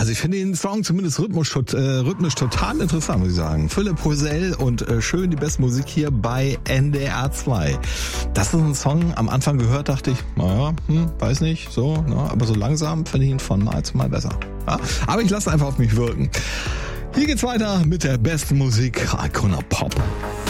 Also ich finde den Song zumindest rhythmisch total interessant, muss ich sagen. Philipp Poisel und schön die beste Musik hier bei NDR 2. Das ist ein Song, am Anfang gehört, dachte ich, naja, weiß nicht, so, ne? Aber so langsam finde ich ihn von Mal zu Mal besser. Ja? Aber ich lasse einfach auf mich wirken. Hier geht's weiter mit der besten Musik, Icona Pop.